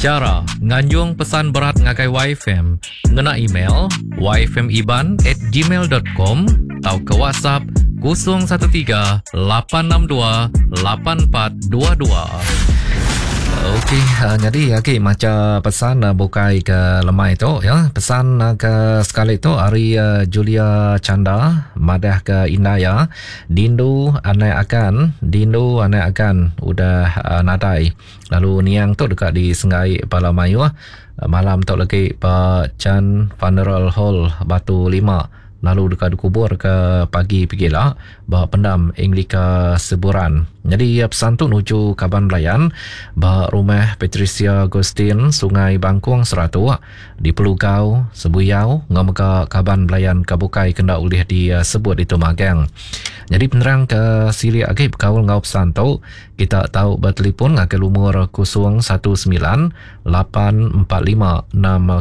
Cara nganjung pesan berat ngakai YFM ngena email yfmiban@gmail.com atau ke WhatsApp 013 862 8422. Okey, jadi macam pesan bukai ke lemai tu ya. Pesan ke sekali tu hari Julia Chanda madah ke Indaya. Dindu anai akan udah nadai. Lalu niang tu dekat di Sengai Palamayu. Malam tu lagi Pak Chan Funeral Hall Batu 5. Lalu dekat kubur ke pagi pergi lah bahawa pendam Anglika Seburan. Jadi pesan tu nuju Kaban Belayan bahawa rumah Patricia Agustin Sungai Bangkuang Seratu di Pelugau Sebuyau ngamaka Kaban Belayan kabukai kena ulih di sebut itu magang. Jadi penerang ke sili agi berkawal ngau pesan tu kita tahu bertelefon ngake lumur 019 845 6025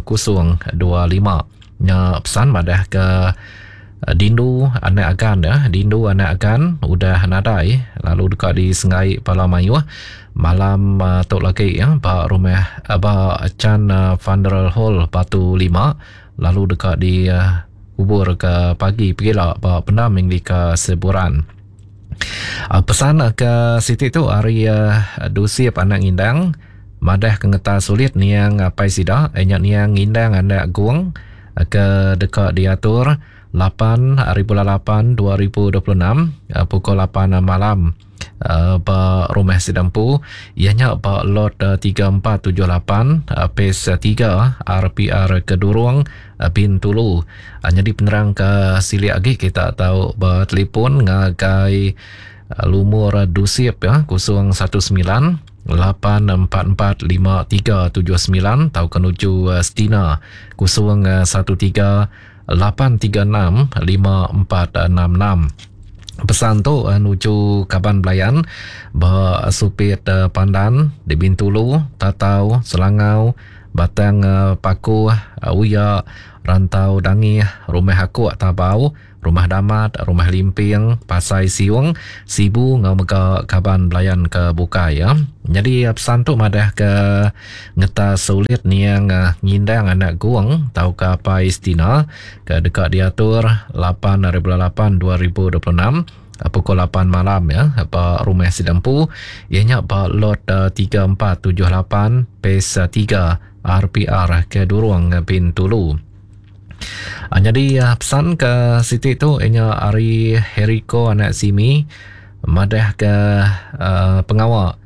nya pesan madah ke Dindu anak akan ya. Dindu anak akan udah nadai lalu dekat di Sengai Palamayu malam tok lagi ya pak rumah Chan Funeral Hall Batu 5 lalu dekat di kubur ke pagi pergilah pak pendam Anglika Seburan. Pesan ke Siti tu hari dusip anak indang madah kengeta sulit niang apa sida niang indang anak guang ke dekat diatur 8/8/2026 pukul 8 malam ba rumah Sidampu ianya ba lot 3478 PES 3 RPR Kedurung Bintulu. Jadi penerang ke sili agi kita tahu ba telefon ngagai lumur dusip ya 019 8445379 tau kenuju Stina 013-836-5466. Pesan tu nuju Kaban Belayan bah supit Pandan di Bintulu, Tatau, Selangau, Batang Paku, Uya, Rantau Dangi, Rumah Aku Tabau, Rumah Damat, Rumah Limping, Pasai Siung, Sibu ngamaka Kaban Belayan ke buka ya. Jadi pesan tu madah ke ngeta sulit niang ngindang anak guang tau ke apa istina ke dekat diatur 8/8/2026 pukul 8 malam ya apa rumah Sidampu ianya apa lot 3478 PES 3 RPR Kedurung Bintulu. Jadi pesan ke Siti tu ianya Ari Heriko anak Simi madah ke pengawal